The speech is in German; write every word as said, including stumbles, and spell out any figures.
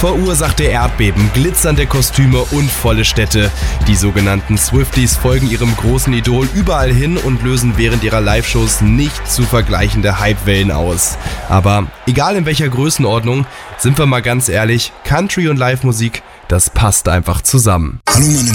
verursachte Erdbeben, glitzernde Kostüme und volle Städte. Die sogenannten Swifties folgen ihrem großen Idol überall hin und lösen während ihrer Live-Shows nicht zu vergleichende Hypewellen aus. Aber egal in welcher Größenordnung, sind wir mal ganz ehrlich, Country und Live-Musik, das passt einfach zusammen. Hallo meine